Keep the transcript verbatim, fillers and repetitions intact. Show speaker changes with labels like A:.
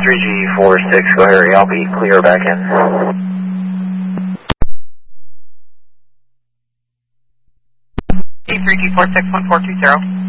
A: three G four six, go ahead, I'll be clear back in.
B: three G four six one four two zero.